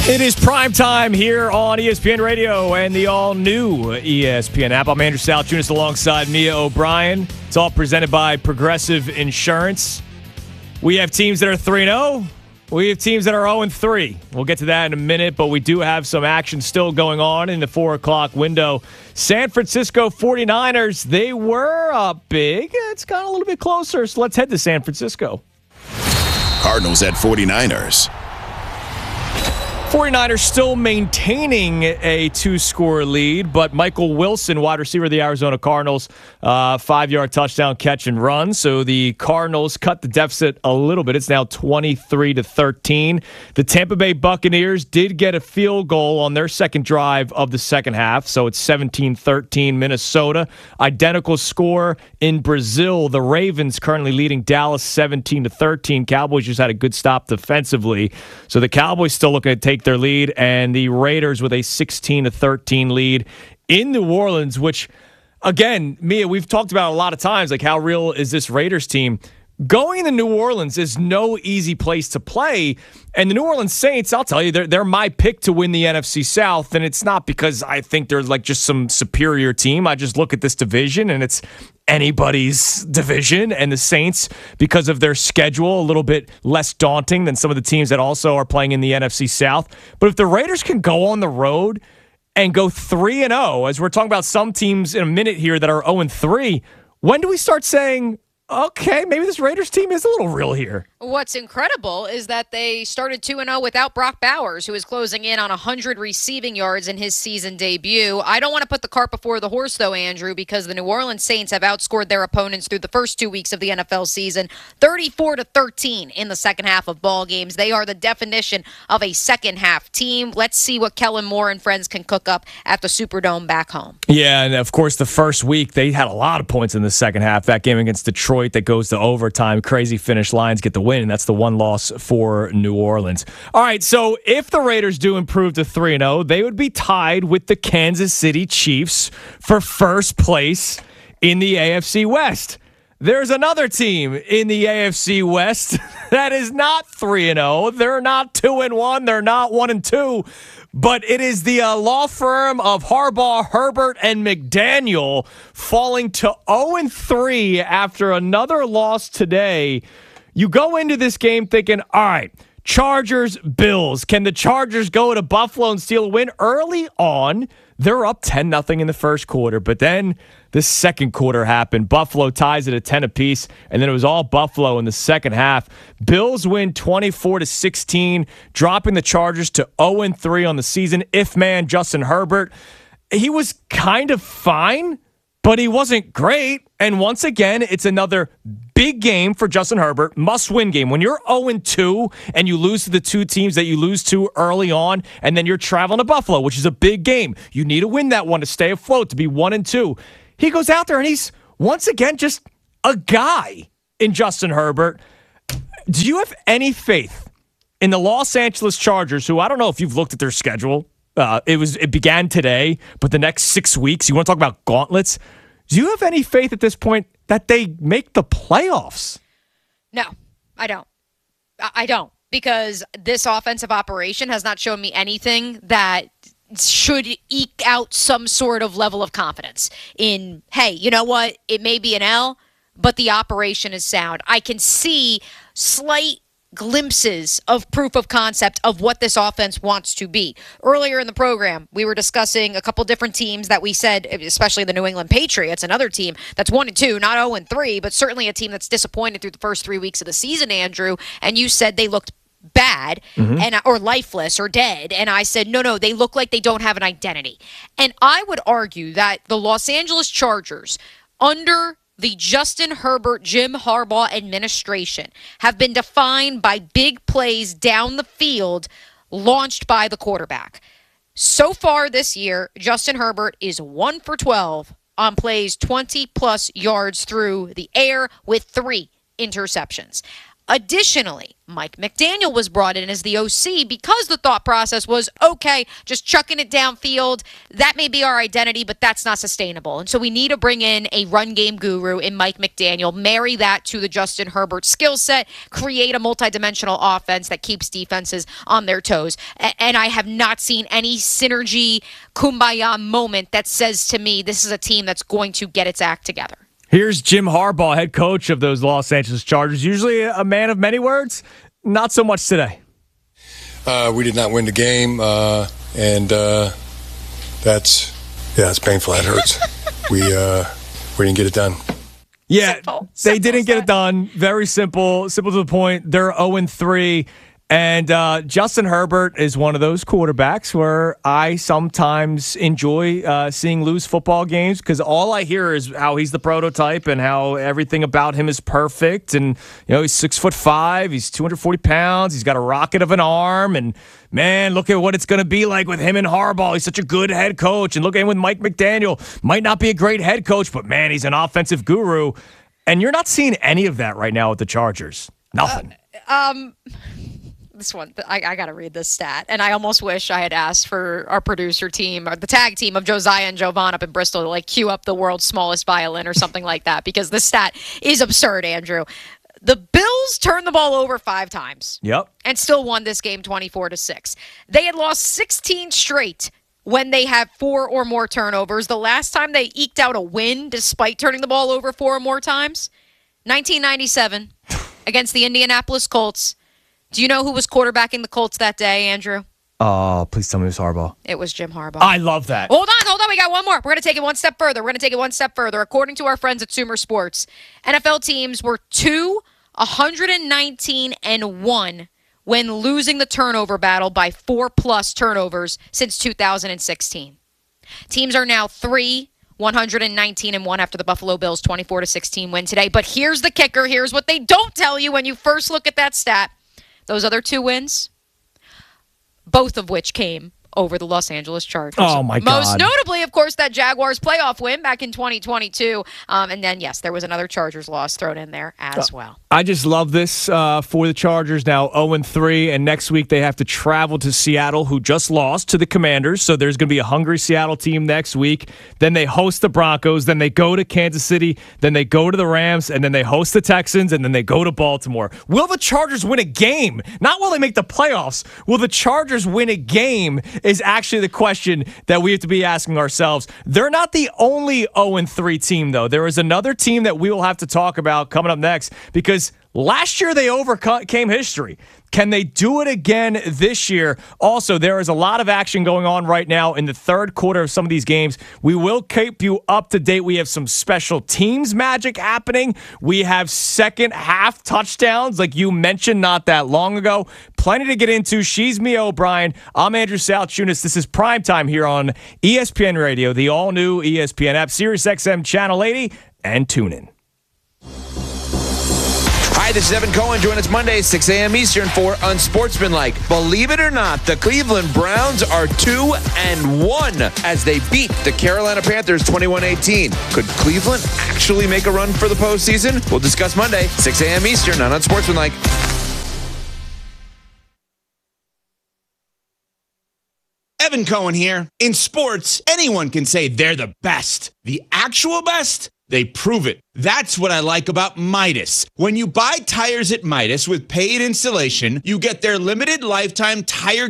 It is prime time here on ESPN Radio and the all-new ESPN app. I'm Andrew Salchunas alongside Mia O'Brien. It's all presented by Progressive Insurance. We have teams that are 3-0. We have teams that are 0-3. We'll get to that in a minute, but we do have some action still going on in the 4 o'clock window. San Francisco 49ers, they were up big. It's gotten a little bit closer, so let's head to San Francisco. Cardinals at 49ers. 49ers still maintaining a 2-score lead, but Michael Wilson, wide receiver of the Arizona Cardinals, 5-yard touchdown catch and run. So the Cardinals cut the deficit a little bit. It's now 23-13. The Tampa Bay Buccaneers did get a field goal on their second drive of the second half, so it's 17-13 Minnesota. Identical score in Brazil. The Ravens currently leading Dallas 17-13. Cowboys just had a good stop defensively. So the Cowboys still looking to take their lead, and the Raiders with a 16-13 lead in New Orleans, which, again, Mia, we've talked about a lot of times, like how real is this Raiders team? Going to New Orleans is no easy place to play, and the New Orleans Saints, I'll tell you, they're my pick to win the NFC South, and it's not because I think they're like just some superior team. I just look at this division, and it's anybody's division, and the Saints, because of their schedule, a little bit less daunting than some of the teams that also are playing in the NFC South. But if the Raiders can go on the road and go 3-0, as we're talking about some teams in a minute here that are 0-3, when do we start saying, okay, maybe this Raiders team is a little real here? What's incredible is that they started 2-0 without Brock Bowers, who is closing in on 100 receiving yards in his season debut. I don't want to put the cart before the horse, though, Andrew, because the New Orleans Saints have outscored their opponents through the first 2 weeks of the NFL season, 34-13 in the second half of ball games. They are the definition of a second-half team. Let's see what Kellen Moore and friends can cook up at the Superdome back home. Yeah, and of course, the first week, they had a lot of points in the second half. That game against Detroit that goes to overtime, crazy finish, Lions get the win, and that's the one loss for New Orleans. All right, so if the Raiders do improve to 3-0, they would be tied with the Kansas City Chiefs for first place in the AFC West. There's another team in the AFC West that is not 3-0. They're not 2-1. They're not 1-2. But it is the law firm of Harbaugh, Herbert, and McDaniel falling to 0-3 after another loss today. You go into this game thinking, all right, Chargers, Bills. Can the Chargers go to Buffalo and steal a win? Early on, they're up 10-0 in the first quarter, but then the second quarter happened. Buffalo ties it at 10 apiece, and then it was all Buffalo in the second half. Bills win 24-16, dropping the Chargers to 0-3 on the season. If-man Justin Herbert, he was kind of fine, but he wasn't great. And once again, it's another big game for Justin Herbert, must-win game. When you're 0-2 and you lose to the two teams that you lose to early on, and then you're traveling to Buffalo, which is a big game, you need to win that one to stay afloat, to be 1-2. He goes out there and he's, once again, just a guy in Justin Herbert. Do you have any faith in the Los Angeles Chargers, who I don't know if you've looked at their schedule. It began today, but the next 6 weeks, you want to talk about gauntlets? Do you have any faith at this point that they make the playoffs? No, I don't. I don't, because this offensive operation has not shown me anything that should eke out some sort of level of confidence in, hey, you know what? It may be an L, but the operation is sound. I can see slight glimpses of proof of concept of what this offense wants to be. Earlier in the program, we were discussing a couple different teams that we said, especially the New England Patriots, another team that's 1-2, not 0-3, but certainly a team that's disappointed through the first 3 weeks of the season, Andrew, and you said they looked bad or lifeless or dead, and I said no, they look like they don't have an identity. And I would argue that the Los Angeles Chargers, under the Justin Herbert, Jim Harbaugh administration, have been defined by big plays down the field launched by the quarterback. So far this year, Justin Herbert is 1 for 12 on plays 20-plus yards through the air with 3 interceptions. Additionally, Mike McDaniel was brought in as the OC because the thought process was, okay, just chucking it downfield. That may be our identity, but that's not sustainable. And so we need to bring in a run game guru in Mike McDaniel, marry that to the Justin Herbert skill set, create a multidimensional offense that keeps defenses on their toes. And I have not seen any synergy, kumbaya moment that says to me this is a team that's going to get its act together. Here's Jim Harbaugh, head coach of those Los Angeles Chargers. Usually a man of many words, not so much today. We did not win the game, and it's painful. That hurts. We didn't get it done. Yeah, they didn't get it done. Very simple to the point. They're 0-3. And Justin Herbert is one of those quarterbacks where I sometimes enjoy seeing lose football games because all I hear is how he's the prototype and how everything about him is perfect. And, he's 6'5", he's 240 pounds, he's got a rocket of an arm. And, man, look at what it's going to be like with him and Harbaugh. He's such a good head coach. And look at him with Mike McDaniel. Might not be a great head coach, but, man, he's an offensive guru. And you're not seeing any of that right now with the Chargers. Nothing. This one, I got to read this stat. And I almost wish I had asked for our producer team, or the tag team of Josiah and Jovan up in Bristol to cue up the world's smallest violin or something like that, because the stat is absurd, Andrew. The Bills turned the ball over 5 times. Yep. And still won this game 24-6. They had lost 16 straight when they had 4 or more turnovers. The last time they eked out a win despite turning the ball over 4 or more times, 1997 against the Indianapolis Colts. Do you know who was quarterbacking the Colts that day, Andrew? Oh, please tell me it was Harbaugh. It was Jim Harbaugh. I love that. Hold on. We got one more. We're going to take it one step further. According to our friends at Sumer Sports, NFL teams were 119-1 when losing the turnover battle by 4+ turnovers since 2016. Teams are now 119-1 after the Buffalo Bills 24-16 win today. But here's the kicker. Here's what they don't tell you when you first look at that stat. Those other 2 wins, both of which came over the Los Angeles Chargers. Oh, my God. Most notably, of course, that Jaguars playoff win back in 2022. And then, yes, there was another Chargers loss thrown in there as well. I just love this for the Chargers, now 0-3, and next week they have to travel to Seattle, who just lost to the Commanders, so there's going to be a hungry Seattle team next week. Then they host the Broncos, then they go to Kansas City, then they go to the Rams, and then they host the Texans, and then they go to Baltimore. Will the Chargers win a game? Not will they make the playoffs. Will the Chargers win a game is actually the question that we have to be asking ourselves. They're not the only 0-3 team, though. There is another team that we will have to talk about coming up next, because last year they overcame history. Can they do it again this year? Also, there is a lot of action going on right now in the third quarter of some of these games. We will keep you up to date. We have some special teams magic happening. We have second half touchdowns, like you mentioned not that long ago. Plenty to get into. She's Mia O'Brien. I'm Andrew Salchunas. This is Primetime here on ESPN Radio, the all-new ESPN app, SiriusXM Channel 80, and TuneIn. Hi, this is Evan Cohen. Join us Monday, 6 a.m. Eastern for Unsportsmanlike. Believe it or not, the Cleveland Browns are 2-1 as they beat the Carolina Panthers 21-18. Could Cleveland actually make a run for the postseason? We'll discuss Monday, 6 a.m. Eastern on Unsportsmanlike. Evan Cohen here. In sports, anyone can say they're the best. The actual best? They prove it. That's what I like about Midas. When you buy tires at Midas with paid installation, you get their limited lifetime tire